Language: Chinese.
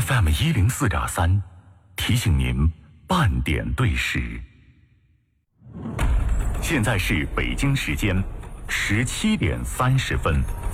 FM104.3，提醒您半点对时。现在是北京时间17点30分。